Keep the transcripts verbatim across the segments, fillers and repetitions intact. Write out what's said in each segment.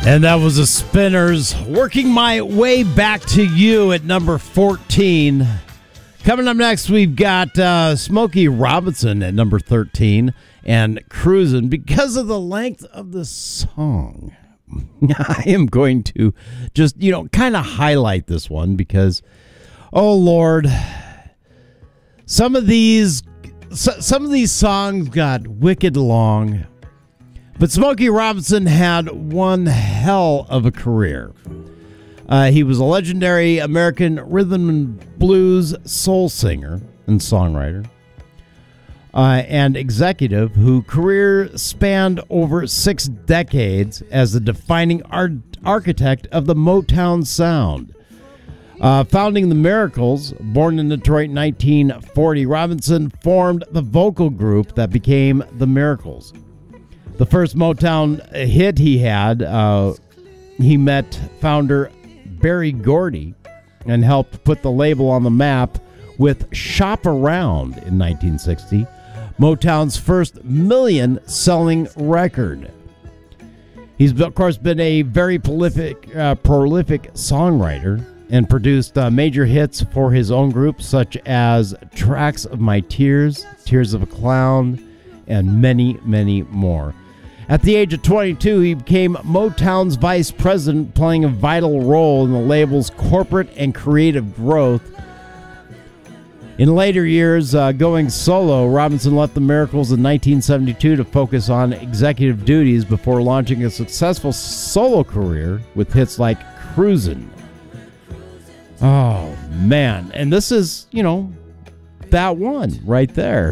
And that was the Spinners. Working my way back to you at number fourteen. Coming up next, we've got uh, Smokey Robinson at number thirteen and Cruisin'. Because of the length of the song, I am going to just, you know, kind of highlight this one because, oh, Lord, some of these, some of these songs got wicked long. But Smokey Robinson had one hell of a career. Uh, he was a legendary American rhythm and blues soul singer and songwriter uh, and executive whose career spanned over six decades as the defining art- architect of the Motown sound. Uh, founding the Miracles, born in Detroit in nineteen forty, Robinson formed the vocal group that became the Miracles. The first Motown hit he had, uh, he met founder Berry Gordy and helped put the label on the map with Shop Around in nineteen sixty, Motown's first million-selling record. He's, of course, been a very prolific, uh, prolific songwriter and produced uh, major hits for his own group, such as Tracks of My Tears, Tears of a Clown, and many, many more. At the age of twenty-two, he became Motown's vice president, playing a vital role in the label's corporate and creative growth. In later years, uh, going solo, Robinson left the Miracles in nineteen seventy-two to focus on executive duties before launching a successful solo career with hits like Cruisin'. Oh, man. And this is, you know, that one right there.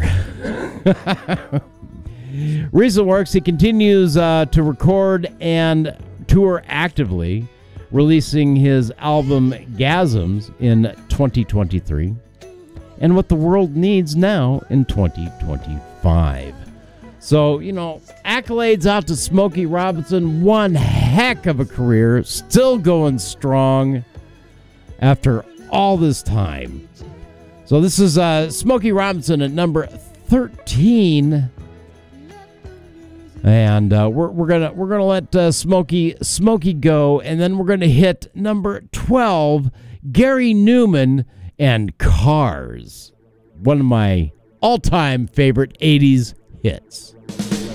Recent works, he continues uh, to record and tour actively, releasing his album Gasms in twenty twenty-three, and What the World Needs Now in twenty twenty-five. So, you know, accolades out to Smokey Robinson. One heck of a career, still going strong after all this time. So this is uh, Smokey Robinson at number thirteen. And uh, we're we're gonna we're gonna let uh, Smokey Smokey go, and then we're gonna hit number twelve, Gary Newman and Cars, one of my all-time favorite eighties hits.